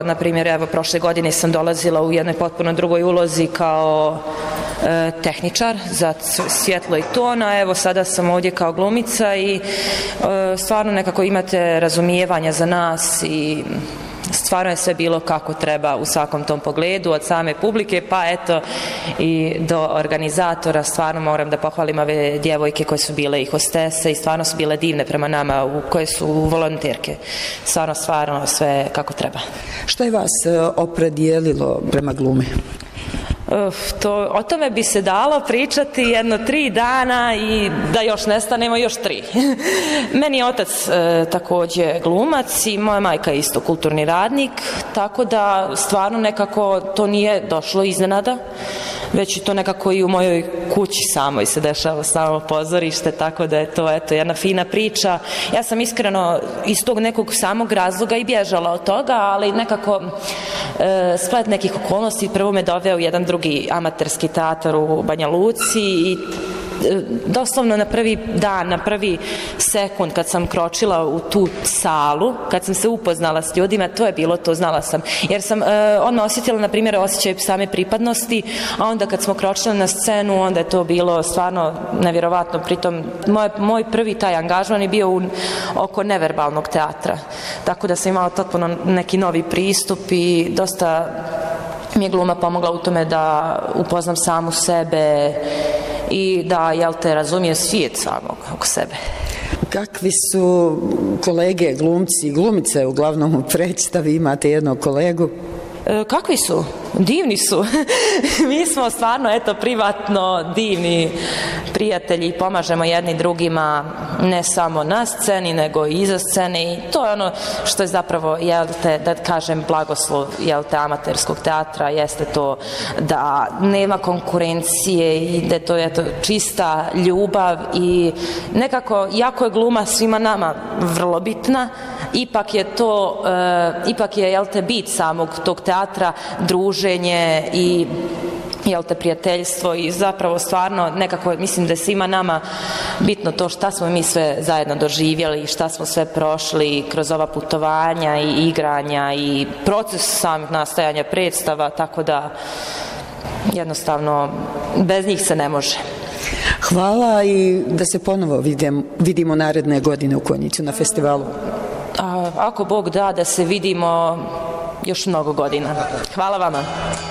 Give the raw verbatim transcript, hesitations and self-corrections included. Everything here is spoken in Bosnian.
Na primjer, evo, prošle godine sam dolazila u jednoj potpuno drugoj ulozi kao e, tehničar za svjetlo i ton, a evo sada sam ovdje kao glumica i e, stvarno nekako imate razumijevanja za nas i stvarno je sve bilo kako treba u svakom tom pogledu, od same publike pa eto i do organizatora. Stvarno moram da pohvalim ove djevojke koje su bile i hostese i stvarno su bile divne prema nama, u, koje su volonterke. Stvarno, stvarno sve kako treba. Šta je vas opredijelilo prema glumi? Uf, to, o tome bi se dalo pričati jedno tri dana i da još nestanemo još tri. Meni je otac e, također glumac i moja majka je isto kulturni radnik, tako da stvarno nekako to nije došlo iznenada, već je to nekako i u mojoj kući samoj se dešava samo pozorište, tako da je to eto jedna fina priča. Ja sam iskreno iz tog nekog samog razloga i bježala od toga, ali nekako e, splet nekih okolnosti prvo me doveo jedan drugi amaterski teatar u Banja Luci i doslovno na prvi dan, na prvi sekund kad sam kročila u tu salu, kad sam se upoznala s ljudima, to je bilo to, znala sam. Jer sam e, odmah osjetila, na primjer, osjećaj same pripadnosti, a onda kad smo kročili na scenu, onda je to bilo stvarno nevjerovatno. Pritom, moj, moj prvi taj angažman je bio u, oko neverbalnog teatra. Tako da sam imala potpuno neki novi pristup i dosta mi je gluma pomogla u tome da upoznam samu sebe i da, jel te, razumijem svijet samog oko sebe. Kakvi su kolege, glumci i glumice, uglavnom u predstavi imate jednog kolegu? E, kakvi su? Divni su. Mi smo stvarno, eto, privatno divni prijatelji i pomažemo jedni drugima ne samo na sceni, nego i iza scene i to je ono što je zapravo, jel te, da kažem, blagoslov, jel te, amaterskog teatra, jeste to da nema konkurencije i da to je eto, čista ljubav i nekako, jako je gluma svima nama vrlo bitna, ipak je to, e, ipak je, jel te, bit samog tog teatra, druženje i jel te, prijateljstvo i zapravo stvarno nekako mislim da je svima nama bitno to šta smo mi sve zajedno doživjeli i šta smo sve prošli kroz ova putovanja i igranja i proces samih nastajanja predstava, tako da jednostavno bez njih se ne može. Hvala i da se ponovo vidim, vidimo naredne godine u Konjicu na festivalu. A, ako Bog da, da se vidimo još mnogo godina. Hvala vama.